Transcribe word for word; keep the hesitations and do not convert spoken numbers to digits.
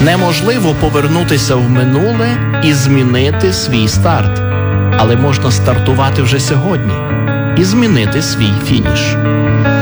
Неможливо повернутися в минуле і змінити свій старт. Але можна стартувати вже сьогодні і змінити свій фініш.